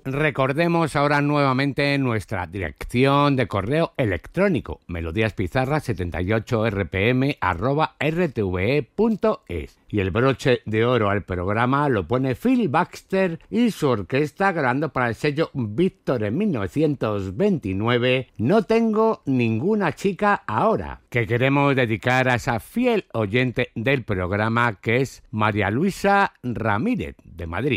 Recordemos ahora nuevamente nuestra dirección de correo electrónico melodíaspizarra78rpm@rtve.es. Y el broche de oro al programa lo pone Phil Baxter y su orquesta grabando para el sello Victor en 1929 No tengo ninguna chica ahora, que queremos dedicar a esa fiel oyente del programa que es María Luisa Ramírez de Madrid.